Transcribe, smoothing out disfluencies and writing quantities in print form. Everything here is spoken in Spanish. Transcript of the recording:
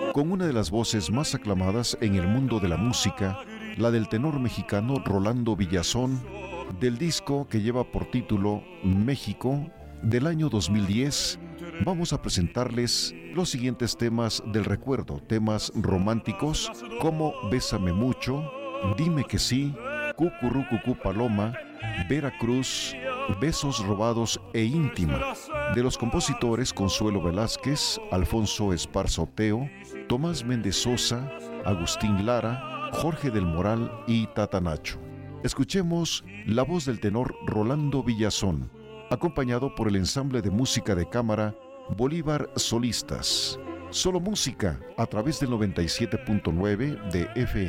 con una de las voces más aclamadas en el mundo de la música, la del tenor mexicano Rolando Villazón, del disco que lleva por título México, del año 2010, vamos a presentarles los siguientes temas del recuerdo, temas románticos como Bésame Mucho, Dime que sí, Cucurrucucú Paloma, Veracruz, Besos Robados e Íntima, de los compositores Consuelo Velázquez, Alfonso Esparza Oteo, Tomás Méndez Sosa, Agustín Lara, Jorge del Moral y Tata Nacho. Escuchemos la voz del tenor Rolando Villazón, acompañado por el ensamble de música de cámara Bolívar Solistas. Solo música a través del 97.9 de FM.